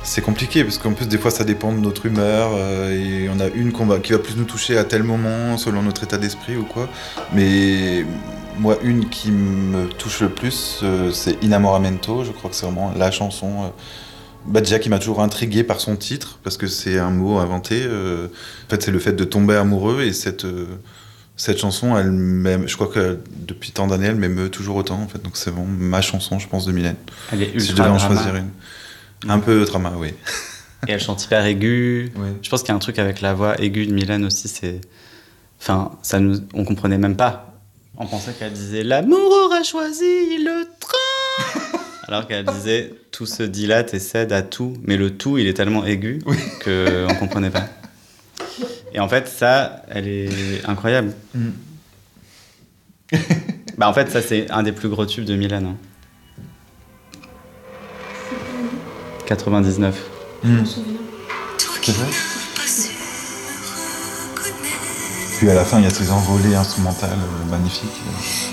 C'est compliqué parce qu'en plus des fois ça dépend de notre humeur et on a une qui va plus nous toucher à tel moment selon notre état d'esprit ou quoi. Mais moi une qui me touche le plus c'est Innamoramento, je crois que c'est vraiment la chanson déjà qui m'a toujours intrigué par son titre parce que c'est un mot inventé. En fait c'est le fait de tomber amoureux et cette chanson, je crois que depuis tant d'années, elle m'émeut toujours autant. En fait. Donc c'est vraiment ma chanson, je pense, de Mylène. Elle est si je ultra devais en drama. choisir une. Un peu drama, oui. Et elle chante hyper aiguë. Ouais. Je pense qu'il y a un truc avec la voix aiguë de Mylène aussi, c'est... Enfin, on comprenait même pas. On pensait qu'elle disait « L'amour aura choisi le train !» Alors qu'elle disait « Tout se dilate et cède à tout ». Mais le tout, il est tellement aigu qu'on comprenait pas. Et en fait, ça, elle est incroyable. En fait, ça, c'est un des plus gros tubes de Mylène. Hein. 99. Je me souviens. C'est vrai. Puis à la fin, il y a ces envolées instrumentales magnifiques.